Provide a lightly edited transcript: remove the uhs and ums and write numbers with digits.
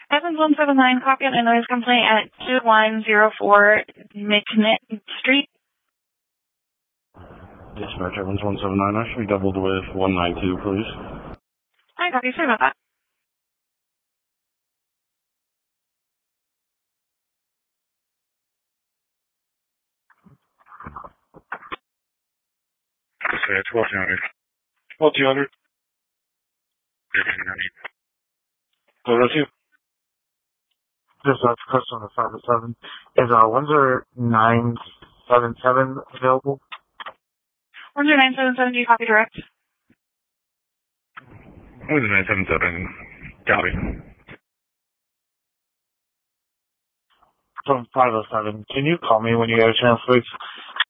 Evans 179, copy on a noise complaint at 2104 McNitt Street. Dispatch Evans 179, I should be doubled with 192, please. Hi, copy. Sorry about that. Okay, 1200. 1200. 1390. 202. Just that's customer 507. Is Windsor 977 available? Windsor 977, do you copy direct? Windsor 977, copy. From 507. Can you call me when you get a chance, please?